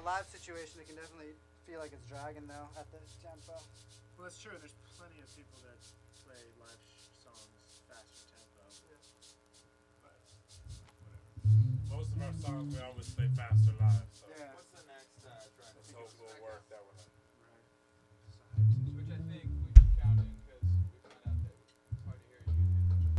a live situation, it can definitely feel like it's dragging though at the tempo. Well, that's true. There's plenty of people that play live songs faster tempo. But whatever. Most of our songs we always play faster live. So